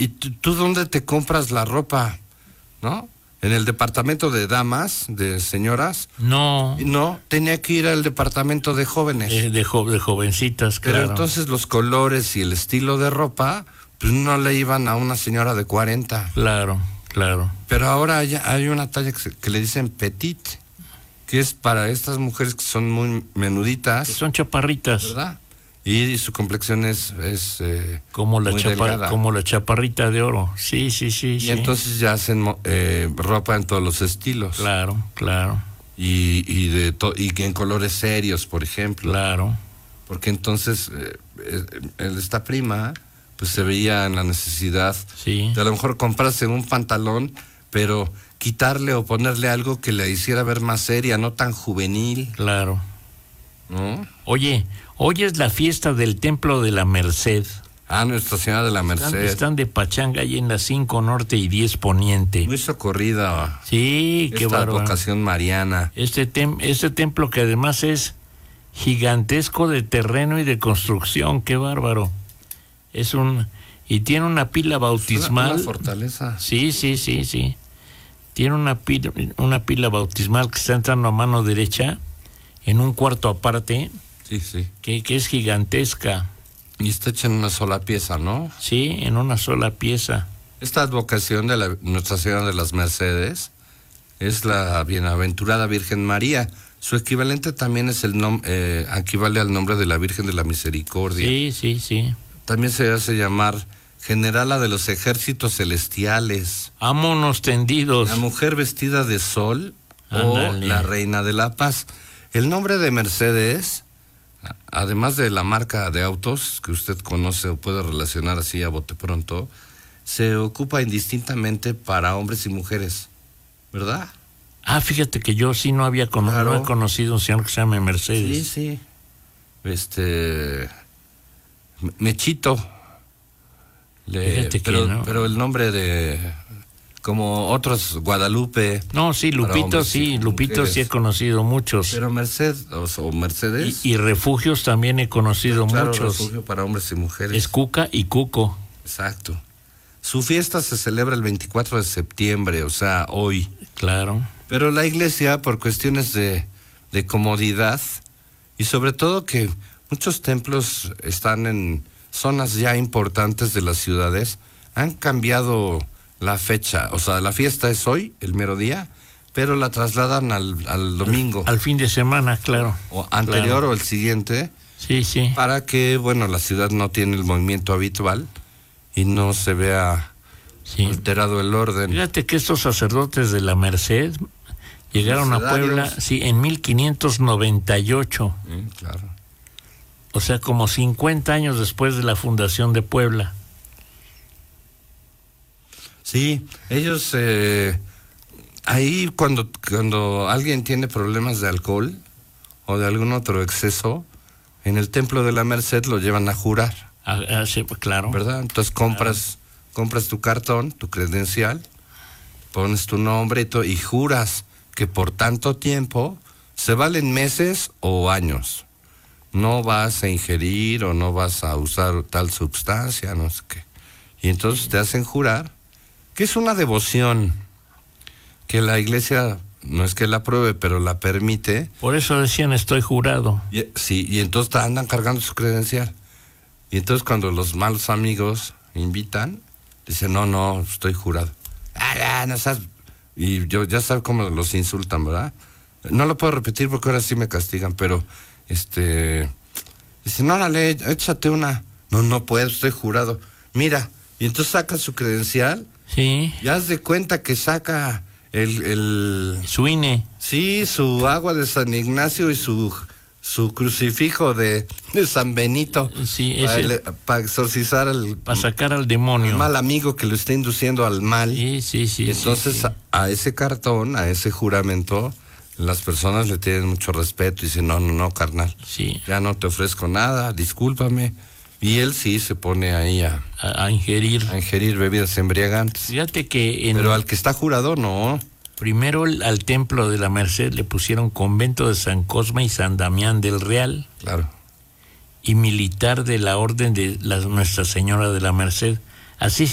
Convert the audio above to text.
¿Y tú dónde te compras la ropa? ¿No? ¿En el departamento de damas, de señoras? No. No, tenía que ir al departamento de jóvenes. De jovencitas, claro. Pero entonces los colores y el estilo de ropa, pues no le iban a una señora de 40. Claro. Pero ahora hay una talla que le dicen petit, que es para estas mujeres que son muy menuditas. Que son chaparritas. ¿Verdad? Y su complexión es como la muy delgada. Como la chaparrita de oro. Sí. Y entonces ya hacen ropa en todos los estilos. Claro. Y en colores serios, por ejemplo. Claro. Porque entonces esta prima pues se veía en la necesidad de a lo mejor comprarse un pantalón, pero quitarle o ponerle algo que le hiciera ver más seria, no tan juvenil. Claro. ¿No? Oye, hoy es la fiesta del Templo de la Merced. Nuestra Señora de la Merced. Están de pachanga ahí en la 5 Norte y 10 Poniente. Muy socorrida. Sí, qué bárbaro. Esta vocación mariana. Este templo que además es gigantesco de terreno y de construcción, qué bárbaro. Y tiene una pila bautismal. Una fortaleza. Sí. Tiene una pila bautismal que está entrando a mano derecha en un cuarto aparte. Sí. Que es gigantesca. Y está hecha en una sola pieza, ¿no? Sí, en una sola pieza. Esta advocación de Nuestra Señora de las Mercedes es la Bienaventurada Virgen María. Su equivalente también es equivale al nombre de la Virgen de la Misericordia. Sí. También se hace llamar Generala de los Ejércitos Celestiales. Ámonos tendidos. La mujer vestida de sol. Ándale. O la Reina de la Paz. El nombre de Mercedes, además de la marca de autos que usted conoce o puede relacionar así a bote pronto, se ocupa indistintamente para hombres y mujeres, ¿verdad? Fíjate que yo sí no he conocido un señor que se llame Mercedes. Sí. Mechito. Pero el nombre de... Como otros, Guadalupe. No, sí, Lupito sí he conocido muchos. Pero Mercedes. Y refugios también he conocido muchos. Refugio para hombres y mujeres. Es Cuca y Cuco. Exacto. Su fiesta se celebra el 24 de septiembre, o sea, hoy. Claro. Pero la iglesia, por cuestiones de comodidad, y sobre todo que muchos templos están en zonas ya importantes de las ciudades, han cambiado la fecha. O sea, la fiesta es hoy, el mero día, pero la trasladan al domingo. Al fin de semana, claro. O anterior, claro. O el siguiente. Sí. Para que, la ciudad no tiene el movimiento habitual y no se vea alterado el orden. Fíjate que estos sacerdotes de la Merced llegaron a Puebla, en 1598. Claro. O sea, como 50 años después de la fundación de Puebla. Sí, ellos ahí cuando alguien tiene problemas de alcohol o de algún otro exceso, en el Templo de la Merced lo llevan a jurar. Sí, claro. ¿Verdad? Entonces compras tu cartón, tu credencial, pones tu nombre y juras que por tanto tiempo, se valen meses o años, no vas a ingerir o no vas a usar tal sustancia, no sé qué. Y entonces te hacen jurar, que es una devoción que la iglesia no es que la apruebe, pero la permite. Por eso decían estoy jurado. Y entonces andan cargando su credencial. Y entonces cuando los malos amigos invitan, dicen, no, estoy jurado. No sabes. Y yo ya sabes cómo los insultan, ¿verdad? No lo puedo repetir porque ahora sí me castigan, pero dicen, órale, échate una. No puedo, estoy jurado. Mira, y entonces saca su credencial. Sí. Y haz de cuenta que saca su INE. Sí, su agua de San Ignacio y su crucifijo de San Benito. Sí, para exorcizar para sacar al demonio. El mal amigo que lo está induciendo al mal. Sí. Y entonces sí. A ese cartón, a ese juramento, las personas le tienen mucho respeto y dicen, no, carnal. Sí. Ya no te ofrezco nada, discúlpame. Y él sí se pone ahí a ingerir. A ingerir bebidas embriagantes. Fíjate que pero al que está jurado, no. Primero al Templo de la Merced le pusieron convento de San Cosme y San Damián del Real. Claro. Y militar de la Orden de Nuestra Señora de la Merced. Así